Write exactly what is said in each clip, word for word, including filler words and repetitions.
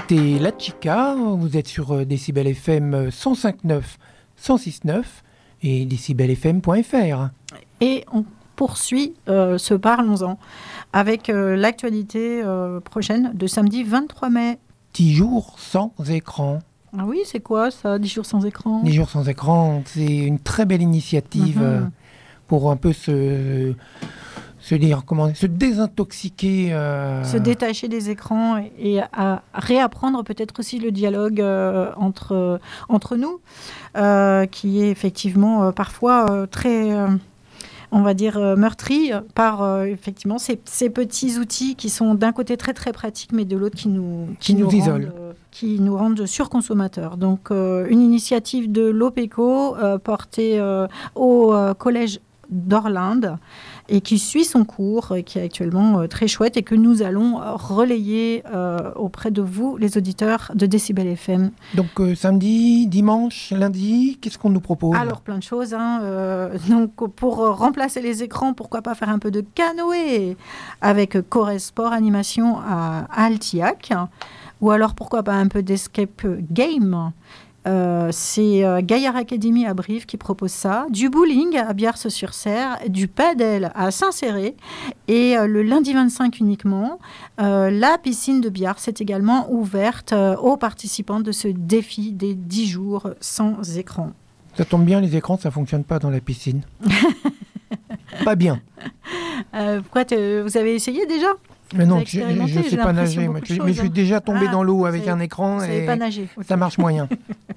C'était La Chica, vous êtes sur Décibel F M cent cinq neuf, cent six neuf et décibel f m point f r. Et on poursuit euh, ce Parlons-en avec euh, l'actualité euh, prochaine de samedi vingt-trois mai. dix jours sans écran. Ah oui, c'est quoi ça, dix jours sans écran? dix jours sans écran, c'est une très belle initiative mm-hmm. euh, pour un peu se... se dire comment se désintoxiquer, euh... se détacher des écrans et, et à réapprendre peut-être aussi le dialogue euh, entre euh, entre nous, euh, qui est effectivement euh, parfois euh, très, euh, on va dire euh, meurtri par euh, effectivement ces, ces petits outils qui sont d'un côté très très pratiques, mais de l'autre qui nous qui, qui nous, nous isolent. Euh, qui nous rendent surconsommateurs. Donc, euh, une initiative de l'OPECO euh, portée euh, au euh, collège d'Orlande et qui suit son cours, qui est actuellement euh, très chouette et que nous allons euh, relayer euh, auprès de vous, les auditeurs de Décibel F M. Donc, euh, samedi, dimanche, lundi, qu'est-ce qu'on nous propose? Alors, plein de choses. Hein, euh, donc, pour euh, remplacer les écrans, pourquoi pas faire un peu de canoë avec Corrèze Sport Animation à, à Altiac. Ou alors, pourquoi pas un peu d'escape game. Euh, c'est euh, Gaillard Academy à Brive qui propose ça, du bowling à Biars-sur-Serre, du padel à Saint-Céré et euh, le lundi vingt-cinq uniquement, euh, la piscine de Biars est également ouverte euh, aux participants de ce défi des dix jours sans écran. Ça tombe bien, les écrans, ça ne fonctionne pas dans la piscine. Pas bien. Euh, pourquoi vous avez essayé déjà? Mais non, je ne sais pas nager, mais, mais je suis déjà tombé ah, dans l'eau avec un écran et pas nager. Okay. Ça marche moyen.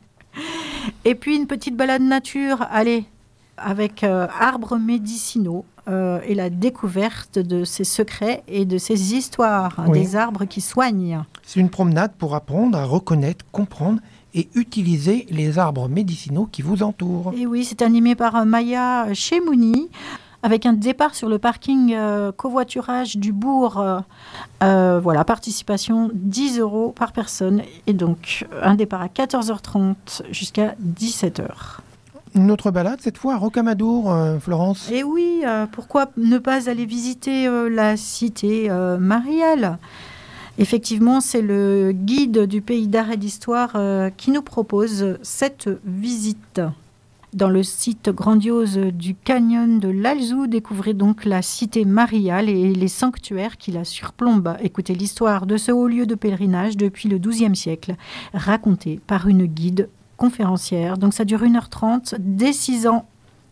Et puis une petite balade nature, allez, avec euh, arbres médicinaux euh, et la découverte de ses secrets et de ses histoires, oui. Des arbres qui soignent. C'est une promenade pour apprendre à reconnaître, comprendre et utiliser les arbres médicinaux qui vous entourent. Et oui, c'est animé par Maya Chemouni, avec un départ sur le parking euh, covoiturage du bourg. Euh, euh, voilà, participation dix euros par personne. Et donc, un départ à quatorze heures trente jusqu'à dix-sept heures. Une autre balade, cette fois à Rocamadour, euh, Florence. Et oui, euh, pourquoi ne pas aller visiter euh, la cité euh, Mariale? Effectivement, c'est le guide du pays d'art et d'histoire euh, qui nous propose cette visite. Dans le site grandiose du canyon de l'Alzou, découvrez donc la cité mariale et les sanctuaires qui la surplombent. Écoutez l'histoire de ce haut lieu de pèlerinage depuis le douzième siècle, racontée par une guide conférencière. Donc ça dure une heure trente, dès six ans.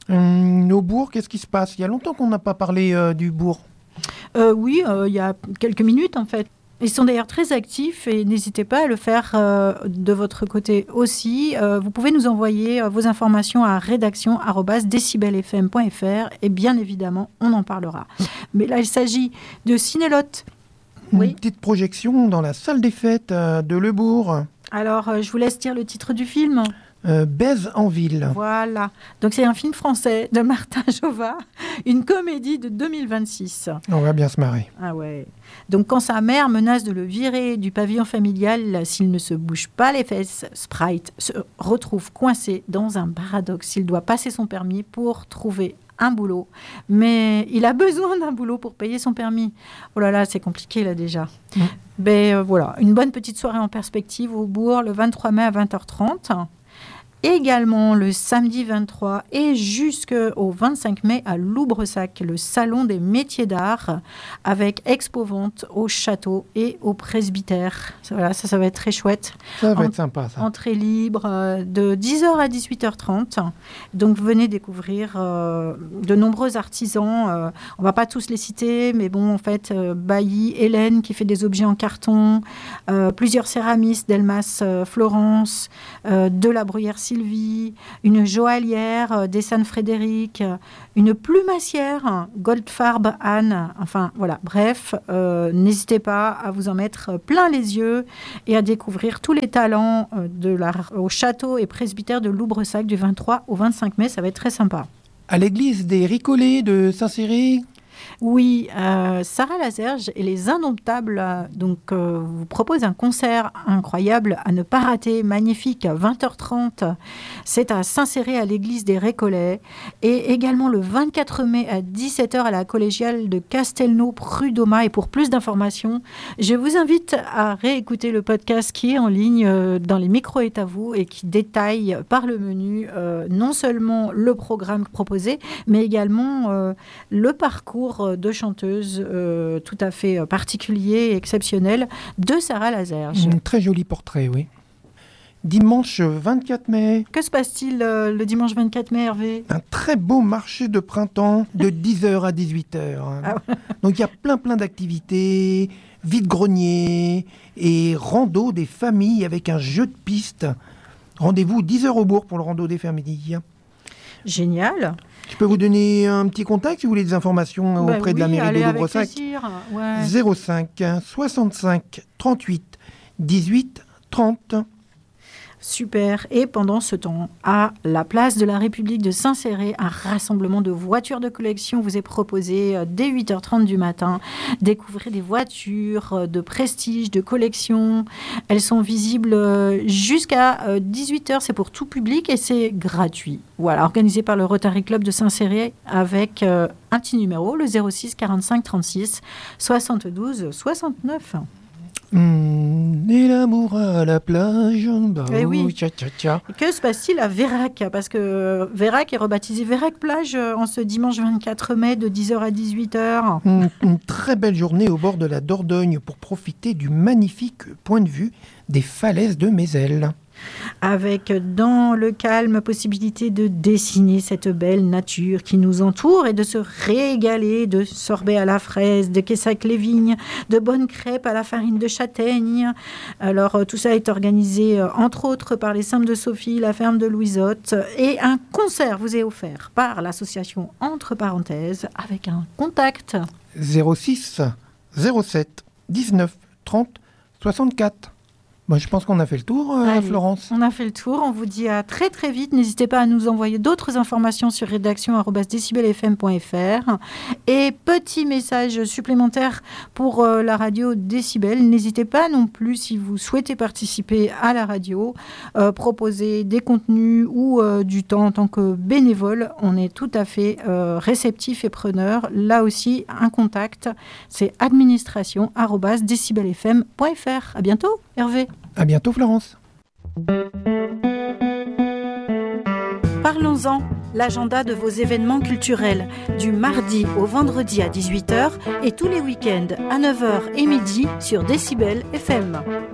Hum, au bourg, qu'est-ce qui se passe? Il y a longtemps qu'on n'a pas parlé euh, du bourg. Euh, oui, euh, il y a quelques minutes en fait. Ils sont d'ailleurs très actifs et n'hésitez pas à le faire euh, de votre côté aussi. Euh, vous pouvez nous envoyer euh, vos informations à rédaction arobase décibel f m point f r et bien évidemment, on en parlera. Mais là, il s'agit de Cinélotte. Une oui. petite projection dans la salle des fêtes euh, de Le Bourg. Alors, euh, je vous laisse dire le titre du film. Euh, Baise en ville. Voilà. Donc, c'est un film français de Martin Jova, une comédie de deux mille vingt-six. On va bien se marrer. Ah ouais. Donc, quand sa mère menace de le virer du pavillon familial s'il ne se bouge pas les fesses, Sprite se retrouve coincé dans un paradoxe. Il doit passer son permis pour trouver un boulot. Mais il a besoin d'un boulot pour payer son permis. Oh là là, c'est compliqué là déjà. Mmh. Mais euh, voilà, une bonne petite soirée en perspective au Bourg le vingt-trois mai à vingt heures trente. Également le samedi vingt-trois et jusqu'au vingt-cinq mai à Loubresac, le salon des métiers d'art avec expo-vente au château et au presbytère. Voilà, ça, ça va être très chouette. Ça va en, être sympa, ça. Entrée libre euh, de dix heures à dix-huit heures trente. Donc, venez découvrir euh, de nombreux artisans. Euh, on ne va pas tous les citer, mais bon, en fait, euh, Bailly, Hélène qui fait des objets en carton, euh, plusieurs céramistes, Delmas, euh, Florence, euh, de la Bruyère Sylvie, une joaillière, euh, Dessan Frédéric, euh, une plumassière, Goldfarb Anne, enfin voilà, bref, euh, n'hésitez pas à vous en mettre plein les yeux et à découvrir tous les talents euh, de la, au château et presbytère de Loubresac du vingt-trois au vingt-cinq mai, ça va être très sympa. À l'église des Ricollets de Saint-Céré, Oui, euh, Sarah Lazerge et les Indomptables euh, donc, euh, vous proposent un concert incroyable à ne pas rater, magnifique, à vingt heures trente. C'est à Saint-Céré à l'église des Récollets. Et également le vingt-quatre mai à dix-sept heures à la collégiale de Castelnau-Prud'Homas. Et pour plus d'informations, je vous invite à réécouter le podcast qui est en ligne euh, dans les micros est à vous et qui détaille par le menu euh, non seulement le programme proposé, mais également euh, le parcours de chanteuse euh, tout à fait particulier et exceptionnel de Sarah Lazerge. Un très joli portrait, oui. Dimanche vingt-quatre mai. Que se passe-t-il euh, le dimanche vingt-quatre mai, Hervé ? Un très beau marché de printemps de dix heures à dix-huit heures. Ah ouais. Donc il y a plein plein d'activités, vide-grenier et rando des familles avec un jeu de piste. Rendez-vous dix heures au bourg pour le rando des familles. Génial. Je peux vous donner un petit contact si vous voulez des informations Bah auprès oui, de la mairie allez, de avec Douvresac. plaisir. Ouais. zéro cinq soixante-cinq trente-huit dix-huit trente. Super. Et pendant ce temps, à la place de la République de Saint-Céré, un rassemblement de voitures de collection vous est proposé dès huit heures trente du matin. Découvrez des voitures de prestige, de collection. Elles sont visibles jusqu'à dix-huit heures. C'est pour tout public et c'est gratuit. Voilà, organisé par le Rotary Club de Saint-Céré avec un petit numéro, le zéro six quarante-cinq trente-six soixante-douze soixante-neuf. Mmh, et l'amour à la plage. Bah Eh oui. tcha, tcha, tcha. Et que se passe-t-il à Vérac ? Parce que Vérac est rebaptisé Vérac Plage en ce dimanche vingt-quatre mai de dix heures à dix-huit heures. Une, une très belle journée au bord de la Dordogne pour profiter du magnifique point de vue des falaises de Mézel. Avec dans le calme possibilité de dessiner cette belle nature qui nous entoure et de se régaler de sorbets à la fraise, de Quessac-les-Vignes, de bonnes crêpes à la farine de châtaigne. Alors tout ça est organisé entre autres par les Saintes de Sophie, la ferme de Louisotte, et un concert vous est offert par l'association Entre Parenthèses avec un contact zéro six zéro sept dix-neuf trente soixante-quatre. Bon, je pense qu'on a fait le tour, euh, Allez, Florence. On a fait le tour. On vous dit à très très vite. N'hésitez pas à nous envoyer d'autres informations sur rédaction arobase décibel f m point f r. Et petit message supplémentaire pour euh, la radio Décibel. N'hésitez pas non plus, si vous souhaitez participer à la radio, euh, proposer des contenus ou euh, du temps en tant que bénévole. On est tout à fait euh, réceptif et preneur. Là aussi, un contact, c'est administration arobase décibel f m point f r. À bientôt, Hervé. À bientôt, Florence. Parlons-en, l'agenda de vos événements culturels, du mardi au vendredi à dix-huit heures et tous les week-ends à neuf heures et midi sur Décibel F M.